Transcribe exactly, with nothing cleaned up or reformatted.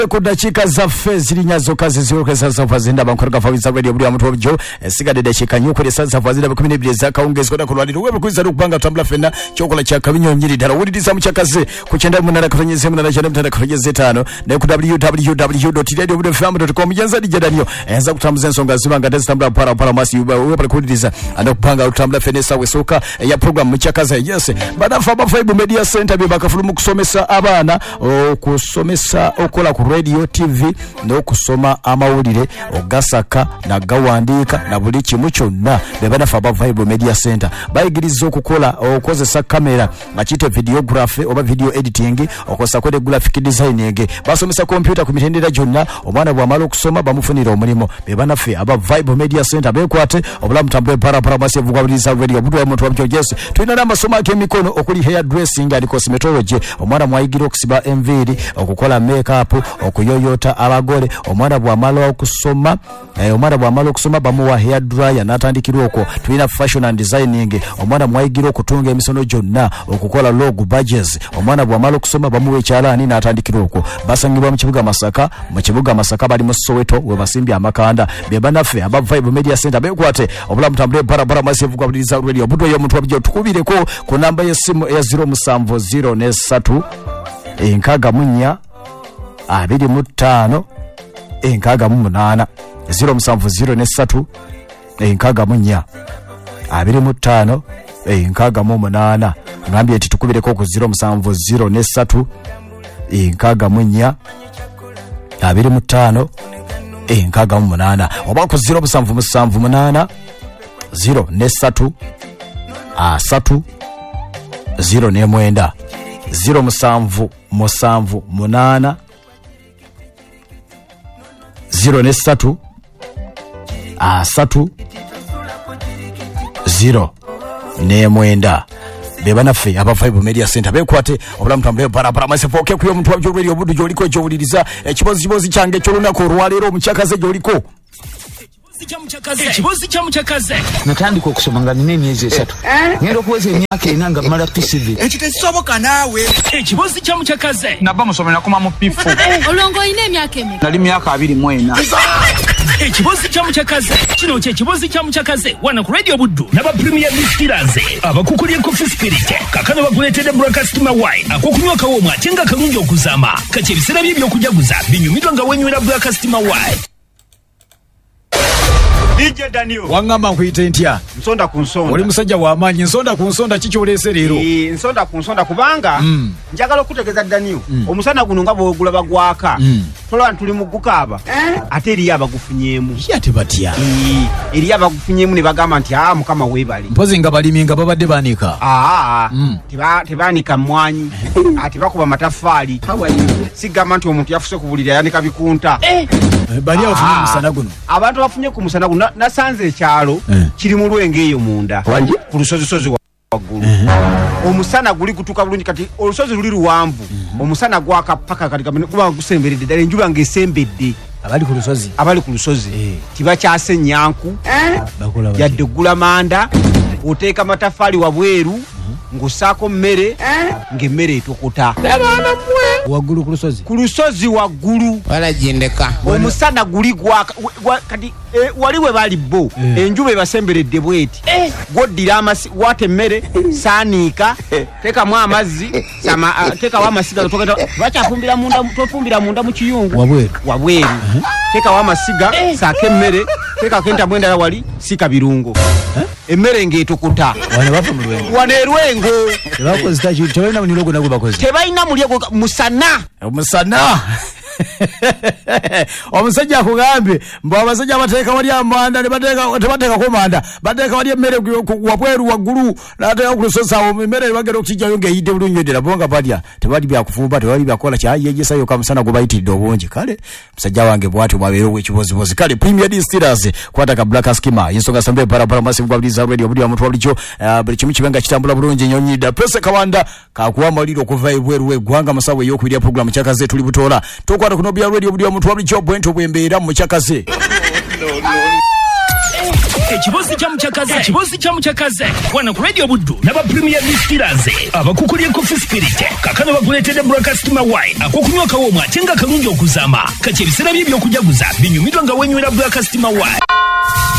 Kudachika za fezi linyazo kazi ziruke sasa fazinda bankoreka fawiza radio buri amuntu objo sigade dachika nyukuri sasa fazinda bakumine bileza kaungezwa na kulwali wewe kuiza rukubanga tambla fenda chokola cha kabinyo nyiri dara wuri disa muchakaze kuchenda munara kutonyeze munara chana mtanda kutonyeze tano na ku w w w dot radio buri fm dot com yanza dijadanyo enza kutambuza nsonga zibanga ndazitambula para para masi wewe pale kudiza anda kupanga utambla fenda sawe soka ya program muchakaze yes badafa ba Vibe Media Center bibakafulumu kusomesa abana okusomesa okola ku radio T V no kusoma amawulire ogasaka na gawandika na buli kimu kyonna bebana faba Vibe Media Center bayigiriza okukola okozesa kamera ngakite videography oba video editing okosa kwede graphic designing basomesa computer ku mitendera gyonna omwana bwamala okusoma bamufunira omulimo bebana fe aba Vibe Media Center bekwate obulamu tambwe para para masevu kwa bilisa radio budwa muntu wabyo yes tulina na masomo ake mikono okuli hair dressing and cosmetology omwana mwayigira okusiba enviri okukola makeup okuyoyota abagole omwana bwamala okusoma eh, omwana bwamala okusoma bamuwa hair dryer natandikira okwo tulina fashion and designing omwana mwayigira okutunga emisono gyonna okukola logo badges omwana bwamala okusoma bamuwa ekyalani natandikira okwo basangibwa mu kibuga Masaka mu kibuga Masaka bali mu Soweto we basimbi amakanda bebanaffe aba Vibe Media Center bekwate obulamu tambule bara bara massive kwa bilisa radio budwa yo muntu wabyo tukubireko ku namba y'essimu ya zero musanvu zero ne satu enkaga munya abiri mu ttaano enkaga mu munaana zero musanvu zero ne satu enkaga munya abiri mu ttaano enkaga mu munaana ngambye eti tukubireko ku zero musanvu zero ne satu enkaga munya abiri mu ttaano enkaga mu munaana oba ku zero musanvu musanvu munaana zero ne satu asatu zero ne mwenda zero musanvu musanvu munaana zero ne satu asatu zero ne mwenda bebana fe aba Vibe Media Center bekwate obulamu tambule para para masefu oke kuyo muntu wabyo radio budu joliko jowuliriza ekibozi kibozi kyange kyolunako olwaleero omukyakaze gyoliko Ekibozi kya mukyakaze natandika okusoma nga nina emyezi esatu ngenda okuweza emyaka ena nga mala P C V ekitekisoboka naawe ekibozi kya mukyakaze nabba musomera kuma mu pifu olongo oyina emyaka emeka nali myaka abiri mu ena ekibozi kya mukyakaze kino kye kibozi kya mukyakaze wana ku radio buddu n'aba premier distillers abakukulye coffee spirit kakano bakuleetedde broadcastima wine akokunywa kawoomwa ate nga kalungi okuzama kati ebiseera bye by'okujaguza binyumidwa nga wenywera broadcastima wine. D J Daniel wangamba nkuyite ntya nsonda ku nsonda oli musajja wa maanyi nsonda ku nsonda kiki olese leero ee nsonda ku nsonda kubanga mm. njagala okutegeza Daniel mm. omusana guno nga bwogula bagwaka mm. tola ntuli mu gukaba eh? ate eri abagufunyemu yate batya ee eri abagufunyemu ne bagamba nti ah mukama webali mpozi nga balimi nga babadde banika ah mm. tiba tibanika mwanyi ati bakuba matafali sigamba nti omuntu yafuse kubulira yanika bikunta eh bali abafunye musana guno abantu bafunye ku musana guno nasanze ekyalo eh. kiri mu lwenge eyo munda ku lusozi sozi waggulu uh-huh. omusana guli kutuka bulungi kati olusozi luli luwanvu uh-huh. omusana gwaka paka kati kuba gusemberedde ddala enjuba ng'esembedde abali ku lusozi abali ku lusozi eh. tibakyase nyanku eh? yadde gula manda oteeka matafali wabweru uh-huh. ng'osaako mmere eh? ng'emmere etokota waggulu ku lusozi ku lusozi waggulu wala jindeka omusana guli gwaka kati e, wali we bali bo eh. enjuba ebasemberedde bweti eh. goddira amasi wate mmere saanika teka mu amazzi sama uh, teka wa masiga toketa bachafumbira munda tofumbira munda mu kiyungu wabweru wabweru uh-huh. teka wa masiga eh. saake mmere teka kenta mwenda ya wali sika birungo eh? emmere ng'etokuta wana bafa mu lwengo wana erwengo tebakoze tachi tebalina munyogo nagwe bakoze tebalina mulego musana musana omusajja akugambye mbo abasajja bateeka wali amanda ne bateeka tebateeka ko manda bateeka wali emmere wabweru waggulu n'ateeka ku lusozi awo emmere bagenda okukijjayo ng'eyidde bulungi ddala bonga balya tebali byakufumba tebali byakola kyayejesayo kamusana gwe bayitiridde obungi kale musajja wange bw'atyo bwabeera ow'ekibozibozi kale premier distillers kwata ka black skimmer ensonga sambe parapara massive kwa biliza radio buli amuntu wabulicho buli kimu kibenga kitambula bulungi nyonyida press kawanda kakuwa maliro kuva ebweru wegwanga masawe y'okubirya program kyakaze tuli butola tokwata kuno bya radio buli amuntu wabulicho bwento bwembeera mu kyakaze no, no. ekibozi kya mukyakaze ekibozi kya mukyakaze wana ku radio buddu n'aba premier distillers abakukulye coffee spirit kakano bakuleetedde broadcastima wine akokunywa kawomwa ate nga kalungi okuzaama kati ebiseera bye by'okujaguza binyumirwa nga wenywera broadcastima wine